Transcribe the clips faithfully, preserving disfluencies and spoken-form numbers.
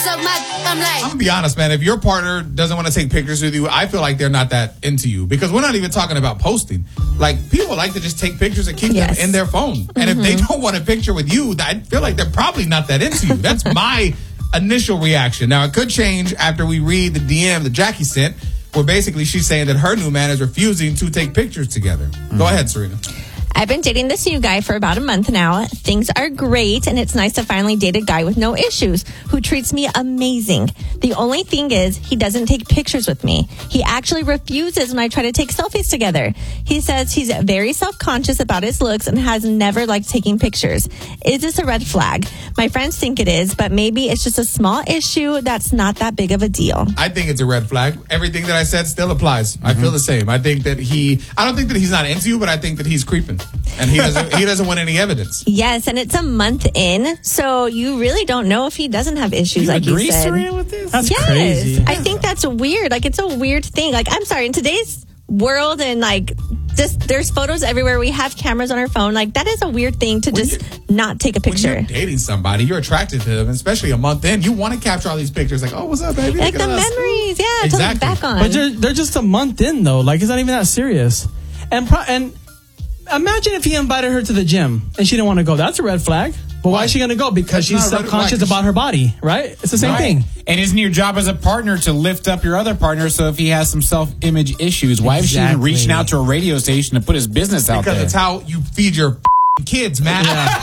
suck my I'm like. I'm gonna be honest, man. If your partner doesn't want to take pictures with you, I feel like they're not that into you, because we're not even talking about posting. Like, people like to just take pictures and keep Yes. them in their phone. And Mm-hmm. if they don't want a picture with you, I feel like they're probably not that into you. That's my initial reaction. Now, it could change after we read the D M that Jackie sent, where basically she's saying that her new man is refusing to take pictures together. Mm-hmm. Go ahead, Serena. I've been dating this new guy for about a month now. Things are great, and it's nice to finally date a guy with no issues who treats me amazing. The only thing is, he doesn't take pictures with me. He actually refuses when I try to take selfies together. He says he's very self-conscious about his looks and has never liked taking pictures. Is this a red flag? My friends think it is, but maybe it's just a small issue that's not that big of a deal. I think it's a red flag. Everything that I said still applies. Mm-hmm. I feel the same. I think that he, I don't think that he's not into you, but I think that he's creeping. And he doesn't he doesn't want any evidence. Yes, and it's a month in, so you really don't know if he doesn't have issues, you like agree, you said. Serena, with this? That's yes, crazy. I think that's weird. Like, it's a weird thing. Like, I'm sorry, in today's world and like just there's photos everywhere. We have cameras on our phone. Like, that is a weird thing to When just you- not take a picture. When you're dating somebody, you're attracted to them, especially a month in. You want to capture all these pictures, like, oh, what's up, baby? Like Look the at us. memories, yeah, Exactly. to look back on. But they're, they're just a month in, though. Like, it's not even that serious. And pro- and imagine if he invited her to the gym and she didn't want to go. That's a red flag. But why is she going to go? Because That's she's not a red self-conscious flag. about her body, right? It's the same Right. thing. And isn't your job as a partner to lift up your other partner? So if he has some self-image issues, why is she even Exactly. reaching out to a radio station to put his business out Because there? it's how you feed your kids, man.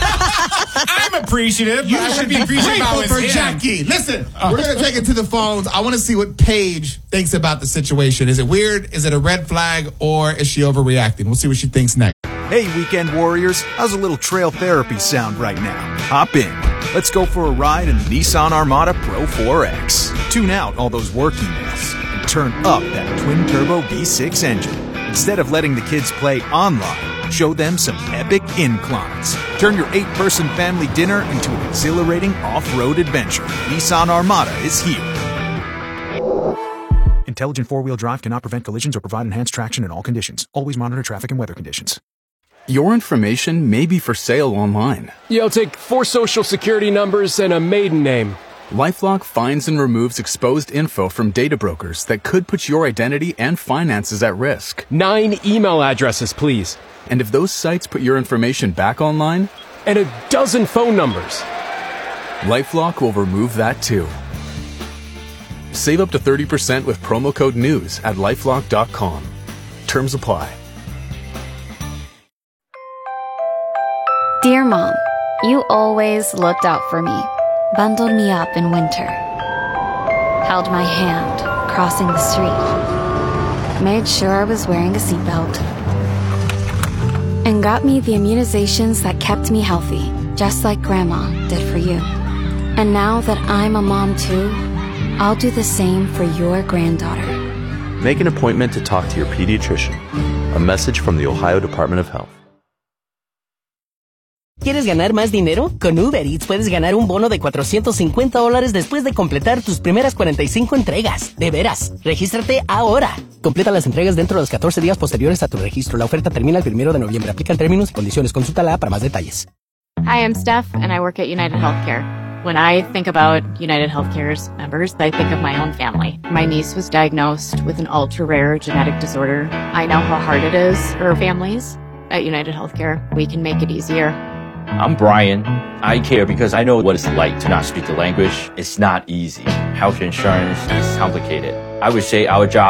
I'm appreciative. You but I should would be appreciative if I grateful was for him. Jackie. Listen, we're going to take it to the phones. I want to see what Paige thinks about the situation. Is it weird? Is it a red flag? Or is she overreacting? We'll see what she thinks next. Hey, weekend warriors, how's a little trail therapy sound right now? Hop in. Let's go for a ride in the Nissan Armada Pro four X. Tune out all those work emails and turn up that twin-turbo V six engine. Instead of letting the kids play online, show them some epic inclines. Turn your eight-person family dinner into an exhilarating off-road adventure. Nissan Armada is here. Intelligent four-wheel drive cannot prevent collisions or provide enhanced traction in all conditions. Always monitor traffic and weather conditions. Your information may be for sale online. Yeah, I'll take four social security numbers and a maiden name. LifeLock finds and removes exposed info from data brokers that could put your identity and finances at risk. Nine email addresses, please. And if those sites put your information back online, And a dozen phone numbers. LifeLock will remove that too. Save up to thirty percent with promo code NEWS at lifelock dot com. Terms apply. Dear Mom, you always looked out for me, bundled me up in winter, held my hand crossing the street, made sure I was wearing a seatbelt, and got me the immunizations that kept me healthy, just like Grandma did for you. And now that I'm a mom too, I'll do the same for your granddaughter. Make an appointment to talk to your pediatrician. A message from the Ohio Department of Health. ¿Quieres ganar más dinero? Con Uber Eats puedes ganar un bono de cuatrocientos cincuenta dólares después de completar tus primeras cuarenta y cinco entregas. De veras, regístrate ahora. Completa las entregas dentro de los catorce días posteriores a tu registro. La oferta termina el primero de noviembre. Aplican términos y condiciones. Consúltala para más detalles. Hi, I'm Steph, and I work at United Healthcare. When I think about United Healthcare's members, I think of my own family. My niece was diagnosed with an ultra-rare genetic disorder. I know how hard it is for families. At United Healthcare, we can make it easier. I'm Brian. I care because I know what it's like to not speak the language. It's not easy. Health insurance is complicated. I would say our job